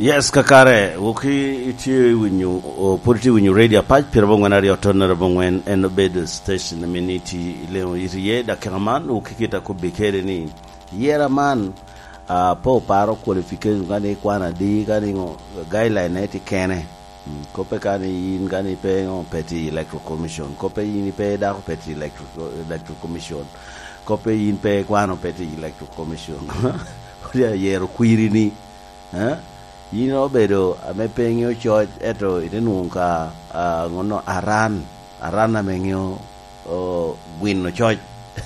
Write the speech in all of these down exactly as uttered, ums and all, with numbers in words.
Yes, kakare, wuki iti winyu, o puriti winyu radio page, pirabongwen ari otona rabongwen en obed station, miniti leo iti ye, da kiraman, wuki kita kubikere ni, yera man, uh, po paro qualification gani kwana di, gani ngo, guideline eti kene, kope kani yin gani pe ngo peti electoral commission, kope yin pe da ko peti electoral, electoral commission, kope yin pe kwano peti electoral commission, kuya yero kwiri ni, huh? Yino bedo ame pengyo choj eto itinunga uh, ngono aran aran amengyo uh, gwin no choj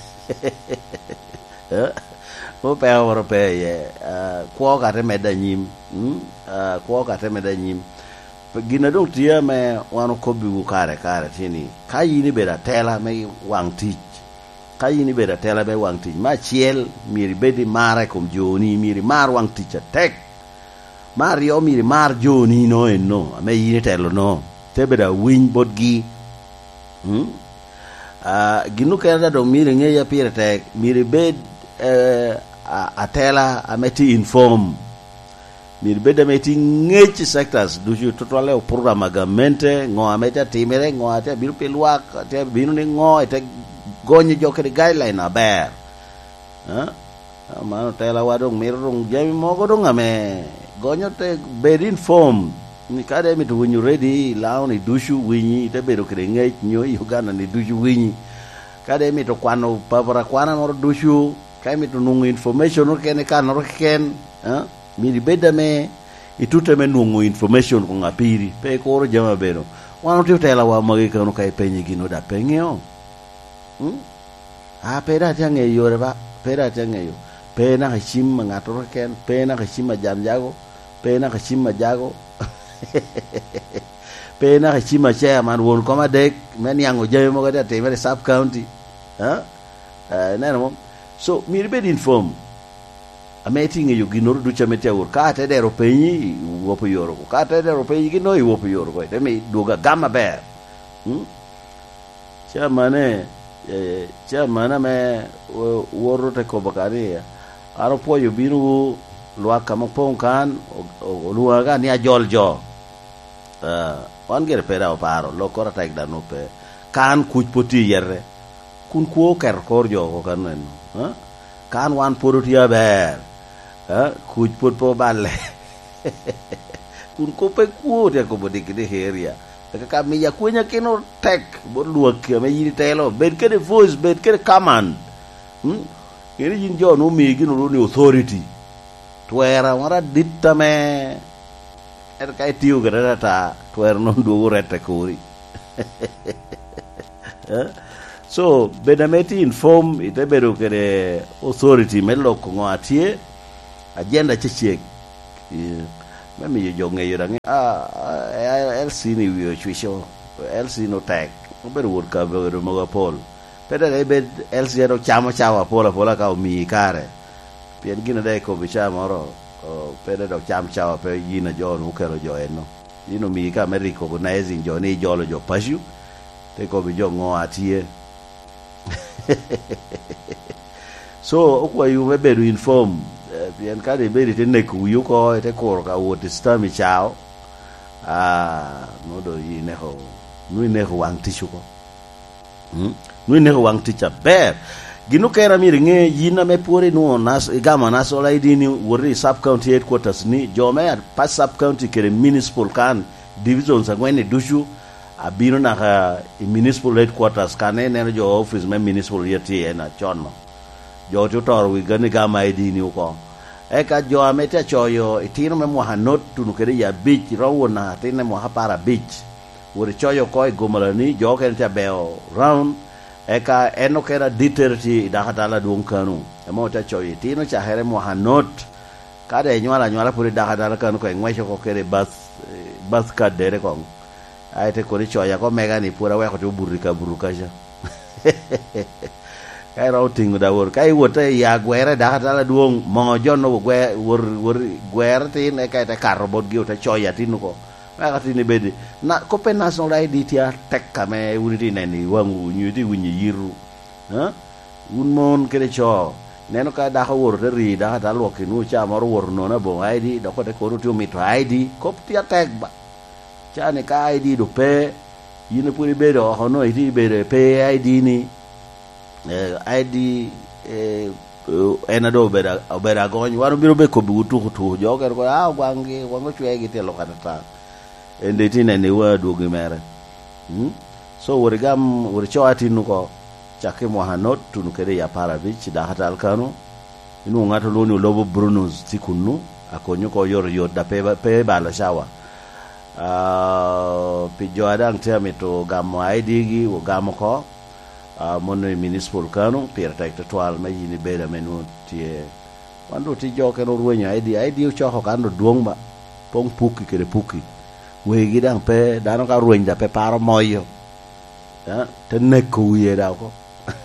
mo pe oro pe ye uh, kwo ka te meda nyim mm? uh, kwo ka te meda nyim gina dok tia me wano kobi wu kare kare tini ka yini beda tela me wang tich ka yini beda tela me wang tich ma chiel miri bedi mare kom joni miri mar wang tich tek Mario miri mar joni no en no ame yini telo no tebeda win bodgi hmm ah uh, ginu kenda do miri ngeya pire tek miri bed uh, atela ameti inform miri bed ameti ngech sectors do you totale o programa gamente ngo ameti timere ngo ate biru pelwak ate binu ni ngo ate gonye jokere guideline aber ha huh? Mano tela wadong mirung jami mogo dong ame gonyo te bed inform ni kade mi to when you ready lao ni dushu winyi te bedo krenge nyo Uganda ni dushu winyi kade mi to kwano pavara kwana no dushu kai mi to nungu information no kene kan no ken ha mi di beda me itute me nungu information ko ngapiri pe ko ro jama bedo wano te tela wa magi kanu kai penyi gino da pengeo hm a peda tange yore ba peda tange yo pena hashim ngato ken pena hashim jam jago pena kashima jago pena kashima chairman won koma dek men yango jayo mo gada te mere sub county ha eh na mo so mi be inform ameti nge yugi noru du chamete ur ka te dero penyi wo po yoro ka te dero penyi gi no i wo po yoro ko te me doga gamma bear hm chairman eh chairman me woro te ko bakari aro po yo binu lua kama pongkan o lua ga ni ajoljo eh on gere pera o paro lo kora tek da no pe kan kuj poti yerre kun ko ker korjo ko kanen ha kan wan porutia ber ha kuj pot po balle kun ko pe ku te ko bodi kide heria ka ka mi ya kunya kino tek bo lua ke me yiri telo ben kede voice ben kede command hm yiri jin jo no mi gino ni authority tuera wara dittame er kay tiu gara ta tuer non do rete kuri so bedameti inform ite bedo kere authority mello ko ngatie agenda chichek memi yo ngeyo rangi ah el sini wi chuisho el sino tag obedo wor ka bedo mo pol peda bed el zero chamo chawa pola pola ka mi kare pien gina dai ko bicha moro o pede do cham chawa pe yina jo no kero jo eno yino mi ka America ko naizing jo ni jo lo jo pashu te ko bi jo ngo atie so ko yu be be inform pien ka de be de ne ku yu ko te ko ka wo te sta mi chao ah no do yine ho nu ne ho wang tishu ko hm nu ne ho wang ticha ber ginu kera mi ringe yina me pore no nas gama nasola idini wori sub county headquarters ni jome pas sub county kere municipal kan division sa ngene dushu abino na ka municipal headquarters kan ne ne jo office me municipal yeti na chono jo to tor wi gani gama idini ko e ka jo amete choyo itino me mo hanot tunu kere ya beach rawona tine mo hapara beach wori choyo ko gomalani jo ken ta beo round eka eno kera diterti da hatala duong kanu emo ta choyi tino cha here mo hanot kade nyala nyala puri da hatala kanu ko ngwe ko kere bas bas ka dere ko aite ko ri choya ko mega ni pura we ko to burika buruka ja kai routing da wor kai wote ya gwere da hatala duong mo jonno gwe wor wor gwere tin e kai ta carbon gi ta choya tinu ko maka tini bedi na ko pe national I D tia tek kame uriti neni wangu nyuti winyi yiru ha un mon kere cho neno ka da ko wor ri da ta lo ki nu cha mar wor no na bo ai di da ko te ko ru mi to ai di ko ti atek ba cha ne ka ai di do pe yine puri be do ho no ti be de pe ai di ni eh ai di eh ena do be da be da go ni waru biro be ko bu tu tu jo ko ah wangi wango chwe gi te lo ka ta ende ti ne ne wa do gi mere hm so wor gam wor chawati nu ko chake mo hanot tunu kede ya para bich da hata alkano inu ngato loni lobo brunos tikunu akonyo ko yor yor da pe pe bala shawa ah pijo adang teme to gamo aidigi wo gamo ko ah mono municipal kanu per tek toal ma yini beda menu tie wando ti jo ke no ruenya aidi aidi cho ko kando duong ba pong puki kede puki we gidang pe dano ka ruenya pe paro moyo ya tenek ku ye da ko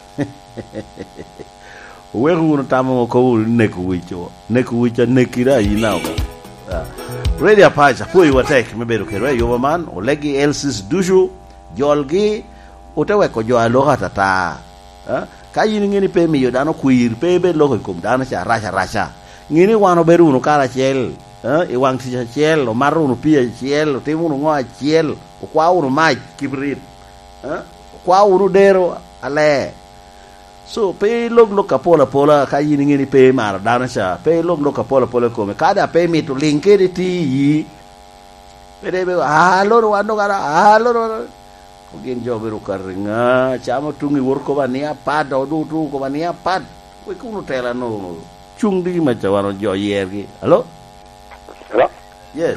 we ku tamo ko nek wicho nek wicho nekira ina ko ready apacha poi watek mebero kero yo man olegi elsis duju jolgi utewe ko jo aloha tata ka yini ngini pe mi yo dano kuir pe be lo ko dano cha rasha rasha ngini wano beru no kala chel e wang ti chel o maru no pia chel o timu no ngoa chel o kwa uru mai kibrit kwa uru dero ale so pe log lo kapola pola ka yini ngini pe mar dana cha pe log lo kapola pola ko me kada pe mi to linke de ti yi pe de be halo ro ando gara halo ro ko gen jobe ro karinga chama tungi wor ko bania pad do du ko bania pad we ku no tela no chung di ma chawaro jo yer gi halo halo yes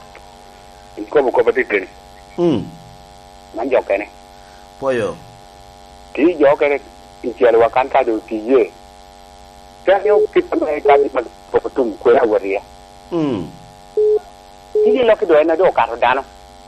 ko mo ko batik hm man jo kene poyo ti jo kene intiale wakan ka do ti ye ka yo ki pa ka di ma po tum ko ya waria hm ti lo ke do na do ka dano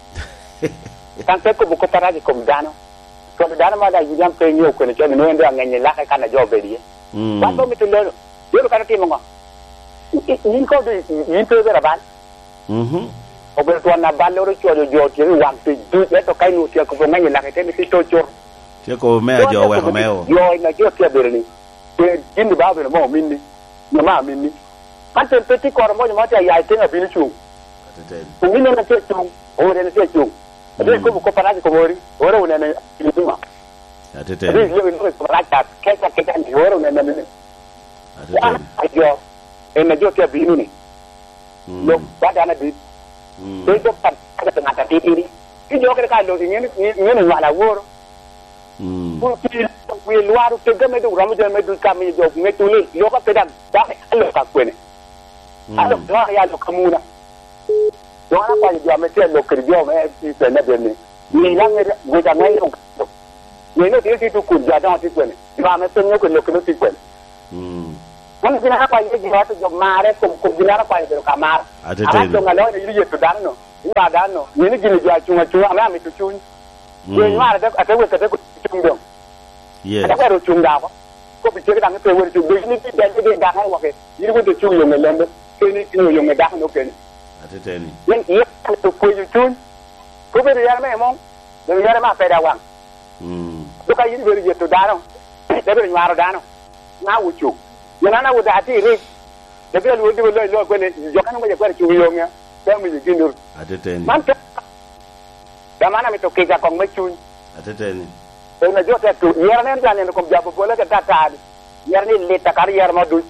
kan pe ko bu ko para di kom dano ko dano ma da yam pe nyo ko ne ke no ndo ngene la ka na jo be di hm ba to mi to lo yo ka ti mo ngo ni ko do ni pe be raban mhm o be to na ba lo ro cho jo ti wa ti du le to kai no ti ko ngene la ka te mi to cho che ko me jo we ko meo yo na jo ti be ni e jindi ba be mo minni no ma minni kan te pe ti ko mo ma ta ya te na bi ni chu atete ni no na te chu o re na te chu de ko ko para ko mori ora una ne ni tuma atete de yo no ko para ta ke ta ke ta ni ora una ne ne atete ayo e na jo ti bi ni lo ba da na bi de jo pa ka ta ngata ti ni ki jo ke ka lo ni ni ni na la woro hm bu ti we luaru te ga me do ramu je me do ka me jo me tu ni lo ka pe da da lo ka kwene alo no ya lo kamuna yo na pa yo me te lo que yo me ti se na de ni ni la me go ta ngai lo ni no ti ti tu ku ja da ti kwene ba me te no ko lo que no ti kwene hm man ti na pa yo ji ha to jo mare ko ko ji na pa yo ka mar atete to ngalo ni ye to dan no ni ba dan no ni ni ji ni ja chu chu ama me tu chu ni ma da ate we ka te ko chu ndo yes ada ro chu nda ko ko bi che da me pe we chu ni ti da ni da ha wa ke ni ko te chu yo me lembe ke ni ki yo me da no ke ni atete ni yen ye to ko yu chun ko be ya me mo de ya ma pe da wan hm to ka yin be ye to da no de be ma ro da no na wu chu ye na na wu da ti ri de be lu di lo lo ko ne jo kan mo ye ko chu yo nga de mi ji ndur atete ni man da mana mi to ke ga ko me chun atete ni e na jo ta tu yer ne ja ne ko jabo bo le ka ta ta yer ni le ta kar yer ma du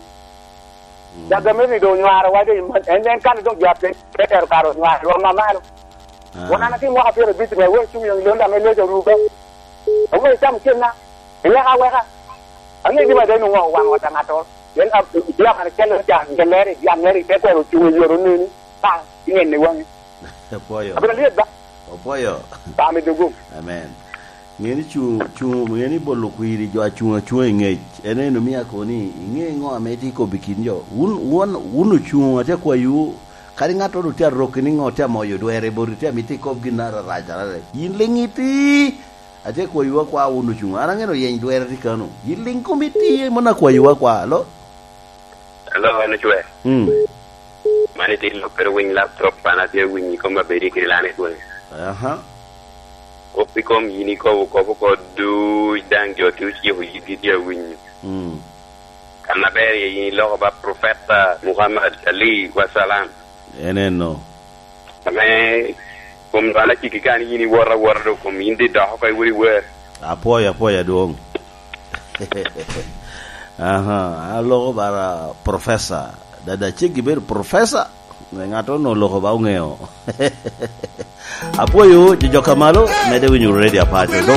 da ga me ni do nyara wa de en en kan do ja pe pe er karo nyara ro ma ma lo wana na ti mo afero bit me wo chu yo lo da me lo jo ru ba o me sam chen na ele ha wa ka ani di ba de no wa wa ta ngato yen ab ya ka chen lo ja ngelere ya ngeri pe ko chu yo ro ni ni ta ni ni wa ni poyo abra le ba poyo ta me dugu amen ngeni chu chu ngeni bolu kuiri jo chu chu nge ene no mi akoni nge ngo ameti ko bikinjo un un unu chu ate kwa yu kari ngato do tia rokini ngo tia moyo do ere boru tia miti ko ginara raja rale yinlingiti ate kwa yu kwa unu chu ara ngeno yen do ere tikano yiling komiti mona kwa yu kwa lo hello ene chwe mm mani ti lo pero wing laptop pana ti wing ko ma beri kilane ko aha ko pikom yini ko ko ko du dang jo tu chi hu yi ti wing mm Kana beri yi lo ba profeta Muhammad Ali wasalam. Eneno. Ame kum dala kikikani yini wara wara do kum indi da hokai wuri wer. Apoya apoya dong. Aha, alo bara professor. Dada chiki ber professor. Ngato no lo ba ngeo. Apoyo jijo kamalo mede winyu ready apart.